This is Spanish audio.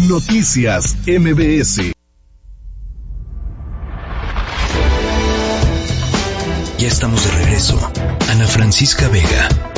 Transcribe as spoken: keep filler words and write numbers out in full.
Noticias M B S. Ya estamos de regreso. Ana Francisca Vega.